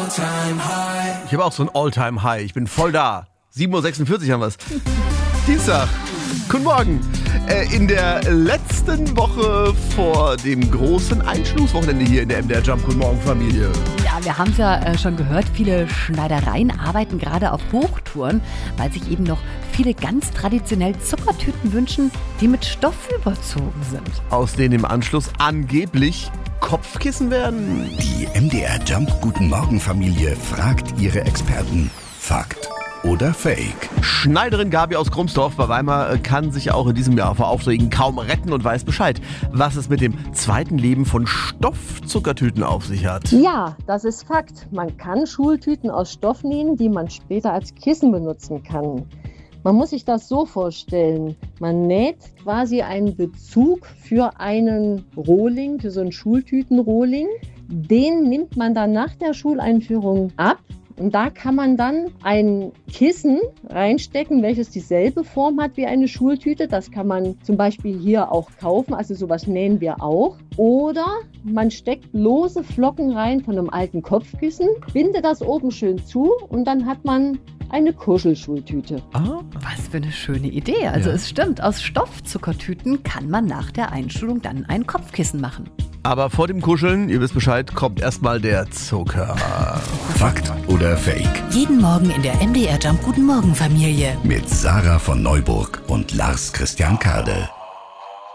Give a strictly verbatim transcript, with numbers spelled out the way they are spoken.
Ich habe auch so ein All-Time-High. Ich bin voll da. sieben Uhr sechsundvierzig haben wir es. Dienstag. Guten Morgen. Äh, in der letzten Woche vor dem großen Einschlusswochenende hier in der M D R Jump. Guten Morgen, Familie. Ja, wir haben es ja äh, schon gehört. Viele Schneidereien arbeiten gerade auf Hochtouren, weil sich eben noch viele ganz traditionell Zuckertüten wünschen, die mit Stoff überzogen sind. Aus denen im Anschluss angeblich Kopfkissen werden. Die M D R Jump Guten Morgen Familie fragt ihre Experten. Fakt oder Fake? Schneiderin Gabi aus Krumsdorf bei Weimar kann sich auch in diesem Jahr vor Aufträgen kaum retten und weiß Bescheid, was es mit dem zweiten Leben von Stoffzuckertüten auf sich hat. Ja, das ist Fakt. Man kann Schultüten aus Stoff nähen, die man später als Kissen benutzen kann. Man muss sich das so vorstellen, man näht quasi einen Bezug für einen Rohling, für so einen Schultütenrohling. Den nimmt man dann nach der Schuleinführung ab und da kann man dann ein Kissen reinstecken, welches dieselbe Form hat wie eine Schultüte. Das kann man zum Beispiel hier auch kaufen, also sowas nähen wir auch. Oder man steckt lose Flocken rein von einem alten Kopfkissen, bindet das oben schön zu und dann hat man eine Kuschelschultüte. Oh, was für eine schöne Idee. Also ja. Es stimmt, aus Stoffzuckertüten kann man nach der Einschulung dann ein Kopfkissen machen. Aber vor dem Kuscheln, ihr wisst Bescheid, kommt erstmal der Zucker. Fakt oder Fake? Jeden Morgen in der M D R Jump Guten Morgen Familie. Mit Sarah von Neuburg und Lars Christian Kade.